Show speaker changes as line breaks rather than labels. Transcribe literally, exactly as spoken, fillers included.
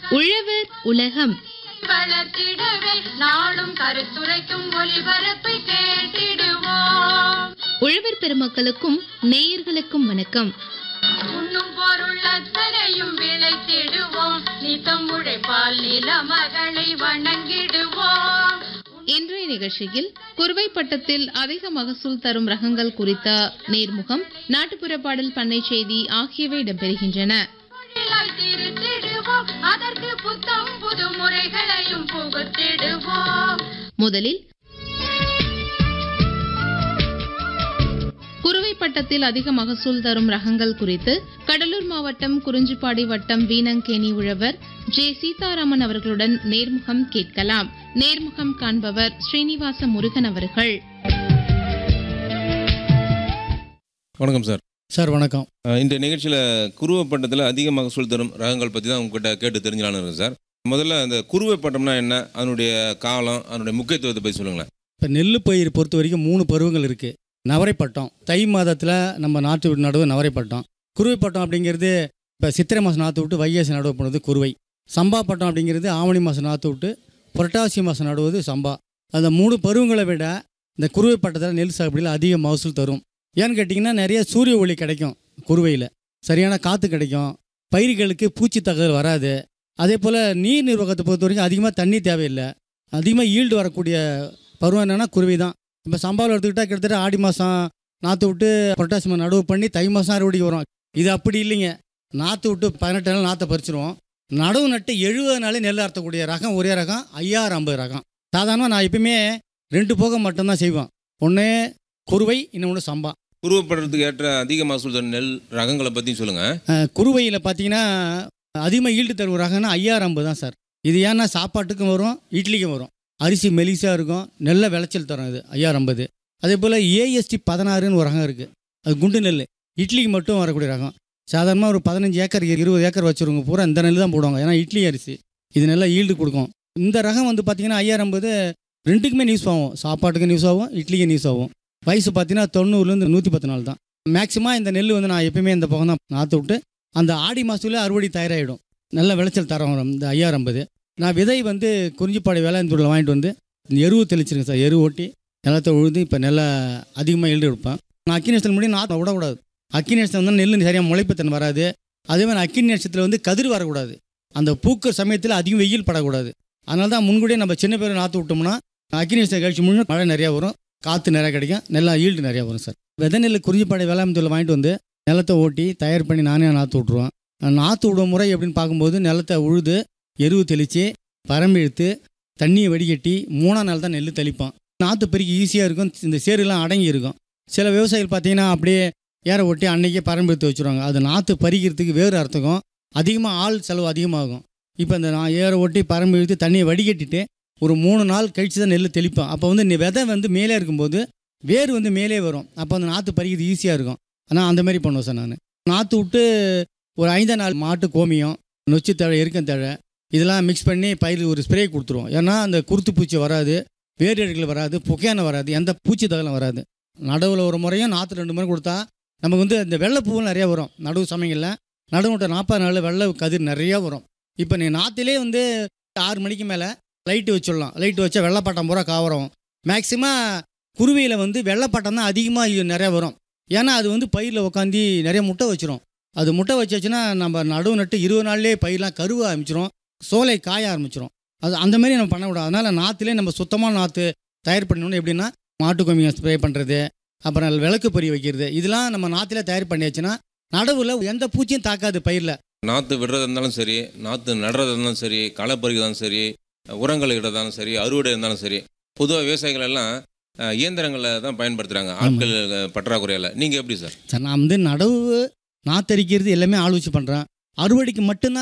உழவர் உலகம்
வளர்த்திடவே நாளும் கருத்துரைக்கும் ஒலிபரப்பை கேட்டிடுவோம்.
உழவர் பெருமக்களுக்கும் நேயர்களுக்கும் வணக்கம்.
உண்ணும் பொருள் அத்தனையும் விளைத்திடுவோம். நித்தம் உழைப்பால் நில மகளை வணங்கிடுவோம்.
இன்றைய நிகழ்ச்சியில் குறுவை பட்டத்தில் அதிக மகசூல் தரும் ரகங்கள் குறித்த நேர்முகம், நாட்டுப்புற பாடல், பண்ணை செய்தி ஆகியவை இடம்பெறுகின்றன.
திருத்திடுவோம், அதற்கு புத்தம் புது முறைகளையும் புகுத்திடுவோம்.
முதலில் குறுவை பட்டத்தில் அதிக மகசூல் தரும் ரகங்கள் குறித்து கடலூர் மாவட்டம் குறிஞ்சிப்பாடி வட்டம் வீணங்கேணி உழவர் ஜே சீதாராமன் அவர்களுடன் நேர்முகம் கேட்கலாம். நேர்முகம் காண்பவர் ஸ்ரீனிவாச முருகன் அவர்கள்.
வணக்கம் சார்.
சார் வணக்கம்.
இந்த நிகழ்ச்சியில் குறுவை பட்டத்தில் அதிக மகசூல் தரும் ரகங்கள் பற்றி தான் உங்ககிட்ட கேட்டு தெரிஞ்சலான்னு இருக்கேன் சார். முதல்ல அந்த குறுவை பட்டம்னா என்ன, அதனுடைய காலம், அதனுடைய முக்கியத்துவத்தை பற்றி சொல்லுங்களேன்.
இப்போ நெல் பயிர் பொறுத்த வரைக்கும் மூணு பருவங்கள் இருக்குது. நவரைப்பட்டம் தை மாதத்தில் நம்ம நாற்று விட்டு நடுவு நவரைப்பட்டம். குறுவை பட்டம் அப்படிங்கிறது இப்போ சித்திரை மாதம் நாற்று விட்டு வைகாசி நடுவு போனது குறுவை. சம்பா பட்டம் அப்படிங்கிறது ஆவணி மாதம் நாற்று விட்டு புரட்டாசி மாதம் நடுவது சம்பா. அந்த மூணு பருவங்களை விட இந்த குறுவை பட்டத்தில் நெல் சாகுபடியில் அதிக மகசூல் தரும். ஏன்னு கேட்டிங்கன்னா நிறைய சூரிய ஒளி கிடைக்கும் குறுவையில், சரியான காற்று கிடைக்கும், பயிர்களுக்கு பூச்சி தகவல் வராது. அதே போல் நீர் நிர்வாகத்தை பொறுத்த வரைக்கும் அதிகமாக தண்ணி தேவையில்லை. அதிகமாக ஈல்டு வரக்கூடிய பருவம் என்னென்னா குறுவை தான். இப்போ சம்பாவில் எடுத்துக்கிட்டால் கிட்டத்தட்ட ஆடி மாதம் நாற்று விட்டு புரட்டாசி மாதம் நடுவு பண்ணி தை மாதம் அறுவடைக்கு வரும். இது அப்படி இல்லைங்க. நாற்று விட்டு பதினெட்டு நாள் நாற்றை பறிச்சிருவோம். நடவு நட்டு எழுபது நாளே நெல் அறுத்தக்கூடிய ரகம் ஒரே ரகம் ஐயாறு ஐம்பது ரகம். சாதாரணமாக நான் எப்பயுமே ரெண்டு போகம் மட்டும்தான் செய்வேன். ஒன்று குறுவை, இன்னொன்று சம்பா.
குறுவை பட்டத்துக்கு ஏற்ற அதிக மகசூல் தரும் நெல் ரகங்களை பற்றி சொல்லுங்கள்.
குறுவையில் பார்த்தீங்கன்னா அதிகமாக ஈல்டு தரும் ரகம்னா ஐயாறு ஐம்பது தான் சார். இது ஏன்னா சாப்பாட்டுக்கும் வரும், இட்லிக்கும் வரும். அரிசி மெலிசாக இருக்கும், நெல்லை விளைச்சல் தரும். இது ஐயாறு ஐம்பது. அதே போல் ஏஎஸ்டி பதினாறுன்னு ஒரு ரகம் இருக்குது. அது குண்டு நெல், இட்லிக்கு மட்டும் வரக்கூடிய ரகம். சாதாரணமாக ஒரு பதினஞ்சு ஏக்கர் இருபது ஏக்கர் வச்சுருவங்க பூரா இந்த நெல் தான் போடுவாங்க. ஏன்னா இட்லி அரிசி இது நல்லா ஈல்டு கொடுக்கும். இந்த ரகம் வந்து பார்த்திங்கன்னா ஐயாறு ஐம்பது ரெண்டுக்குமே நியூஸ் ஆகும். சாப்பாட்டுக்கு நியூஸ் ஆகும், இட்லிக்கு நியூஸ் ஆகும். வயசு பார்த்தீங்கன்னா தொண்ணூறுலேருந்து நூற்றி பத்து நாள் தான் மேக்ஸிமம். இந்த நெல் வந்து நான் எப்பயுமே இந்த பக்கம் தான் நாற்று விட்டு அந்த ஆடி மாதத்துல அறுவடை தயாராகிடும். நல்ல விளைச்சல் தரம் வரும் இந்த ஐயாறு ஐம்பது. நான் விதை வந்து குறிஞ்சிப்பாடி வேளாண்தூரில் வாங்கிட்டு வந்து எருவு தெளிச்சிருக்கேன் சார். எருவு ஓட்டி நிலத்தை உழுது இப்போ நெல்லை அதிகமாக எழுதி எடுப்பேன். நான் அக்கினி நட்சத்திரம் முடியும் நாற்று விடக்கூடாது. அக்கினி நட்சத்திரம் வந்து நெல் சரியாக முளைப்பத்தன் வராது. அதே மாதிரி அக்கினி நட்சத்திரத்தில் வந்து கதிர் வரக்கூடாது. அந்த பூக்கிற சமயத்தில் அதிகம் வெயில் படக்கூடாது. அதனால தான் முன்கூடியே நம்ம சின்ன பேர் நாற்று விட்டோம்னா அக்கினி நட்சத்திரம் கழிச்சு முடிஞ்சு மழை நிறையா வரும், காற்று நிறையா கிடைக்கும், நெல்லா ஈல்டு நிறையா வரும் சார். விதை நெல் குறிஞ்சிப்பாடி வேளாண்தூரில் வாங்கிட்டு வந்து நிலத்தை ஓட்டி தயார் பண்ணி நானே நாற்று விட்ருவேன். நாற்று விடும் முறை எப்படின்னு பார்க்கும்போது நிலத்தை உழுது எருவு தெளித்து பரம்பு இழுத்து தண்ணியை வடிகட்டி மூணாம் நாள் தான் நெல் தெளிப்போம். நாற்று பெருக்கி ஈஸியாக இருக்கும், இந்த சேருலாம் அடங்கி இருக்கும். சில விவசாயிகள் பார்த்தீங்கன்னா அப்படியே ஏற ஒட்டி அன்னைக்கே பரம்பு எடுத்து வச்சுருவாங்க. அது நாற்று பறிக்கிறதுக்கு வேறு அர்த்தம், அதிகமாக ஆள் செலவு அதிகமாகும். இப்போ இந்த நான் ஏற ஒட்டி பரம்பு இழுத்து தண்ணியை வடிகட்டிட்டு ஒரு மூணு நாள் கழித்து தான் நெல் தெளிப்பேன். அப்போ வந்து விதை வந்து மேலே இருக்கும்போது வேர் வந்து மேலே வரும். அப்போ அந்த நாற்று பறிக்கிறது ஈஸியாக இருக்கும். ஆனால் அந்தமாரி பண்ணுவேன் சார். நான் நாற்று விட்டு ஒரு ஐந்தாம் நாள் மாட்டு கோமியம், நொச்சி தழை, எருக்கந்தழை இதெல்லாம் மிக்ஸ் பண்ணி பயிர் ஒரு ஸ்ப்ரே கொடுத்துருவோம். ஏன்னா அந்த குருத்து பூச்சி வராது, வேரடிகள் வராது, புகையான வராது, எந்த பூச்சி தகவலும் வராது. நடுவில் ஒரு முறையும் நாற்று ரெண்டு முறை கொடுத்தா நமக்கு வந்து இந்த வெள்ளை பூவும் நிறையா வரும். நடுவு சமயங்களில் நடுவு விட்ட நாற்பது நாள் வெள்ளை கதிர் நிறையா வரும். இப்போ நீ நாற்றுலே வந்து ஆறு மணிக்கு மேலே லைட்டு வச்சிடலாம். லைட்டு வச்சா வெள்ளைப்பட்டம் பூரா காவரம். மேக்ஸிமம் குருவியில் வந்து வெள்ளைப்பட்டம் தான் அதிகமாக நிறையா வரும். ஏன்னா அது வந்து பயிரில் உட்காந்து நிறைய முட்டை வச்சிரும். அது முட்டை வச்சாச்சுன்னா நம்ம நடுவு நட்டு இருபது நாள்லேயே பயிரெலாம் கருவ ஆரம்பிச்சிடும், சோலை காய ஆரம்பிச்சிடும். அது அந்தமாரி நம்ம பண்ணக்கூடாது. அதனால் நாற்றுலேயே நம்ம சுத்தமான நாற்று தயார் பண்ணணும். எப்படின்னா மாட்டு கோமியம் ஸ்ப்ரே பண்ணுறது, அப்புறம் விளக்கு பொறி வைக்கிறது, இதெல்லாம் நம்ம நாற்றுல தயார் பண்ணியாச்சுன்னா நடுவில் எந்த பூச்சியும் தாக்காது பயிரில்.
நாற்று விடுறது இருந்தாலும் சரி, நாற்று நடுறது இருந்தாலும் சரி, களை பறிக்கிறதாலும் சரி, உரங்கள் இடுறதாலும் சரி, அறுவடை இருந்தாலும் சரி, பொதுவாக விவசாயிகள் எல்லாம் இயந்திரங்களை தான் பயன்படுத்துகிறாங்க, ஆட்கள் பற்றாக்குறையில். நீங்கள் எப்படி சார்?
சார் நான் வந்து நடவு நாற்றரிக்கிறது எல்லாமே ஆள் வச்சு பண்ணுறேன். அறுவடைக்கு மட்டும்தான்